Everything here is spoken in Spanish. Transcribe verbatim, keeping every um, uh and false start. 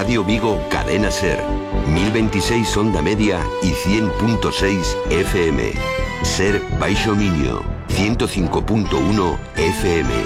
Radio Vigo Cadena Ser, mil veintiséis onda media y cien punto seis F M. Ser Baixo Miño, ciento cinco punto uno F M.